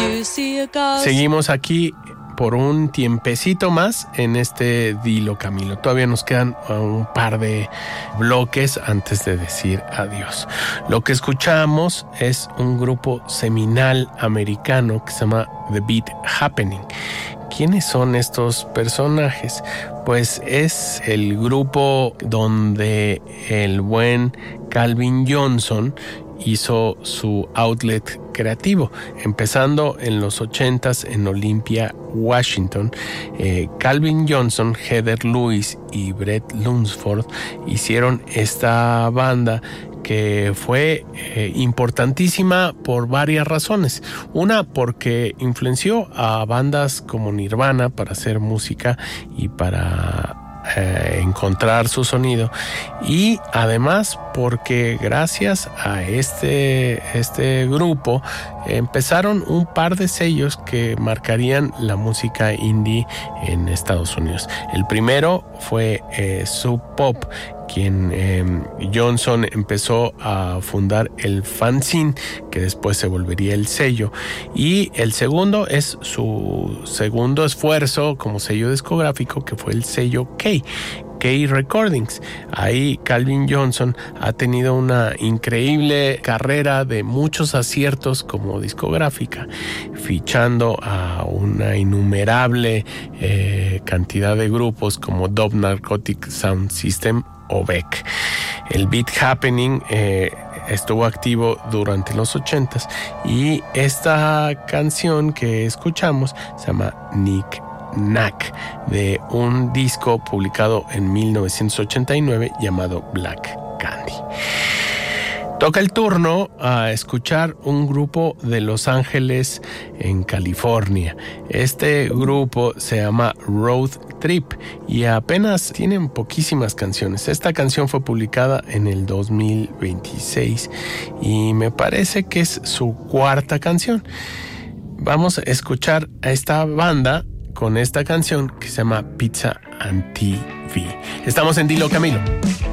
Seguimos aquí por un tiempecito más en este Dilo Camilo. Todavía nos quedan un par de bloques antes de decir adiós. Lo que escuchamos es un grupo seminal americano que se llama The Beat Happening. ¿Quiénes son estos personajes? Pues es el grupo donde el buen Calvin Johnson hizo su outlet creativo, empezando en los 80s en Olympia, Washington. Calvin Johnson, Heather Lewis y Brett Lunsford hicieron esta banda que fue importantísima por varias razones. Una, porque influenció a bandas como Nirvana para hacer música y para encontrar su sonido, y además porque gracias a este grupo empezaron un par de sellos que marcarían la música indie en Estados Unidos. El primero fue Sub Pop, quien Johnson empezó a fundar el fanzine, que después se volvería el sello, y el segundo es su segundo esfuerzo como sello discográfico, que fue el sello K Recordings. Ahí Calvin Johnson ha tenido una increíble carrera de muchos aciertos como discográfica, fichando a una innumerable cantidad de grupos como Dove Narcotic Sound System o Beck. El Beat Happening estuvo activo durante los 80s, y esta canción que escuchamos se llama Nick Nack, de un disco publicado en 1989 llamado Black Candy. Toca el turno a escuchar un grupo de Los Ángeles, en California. Este grupo se llama Road Trip y apenas tienen poquísimas canciones. Esta canción fue publicada en el 2026 y me parece que es su cuarta canción. Vamos a escuchar a esta banda con esta canción que se llama Pizza and TV. Estamos en Dilo Camilo.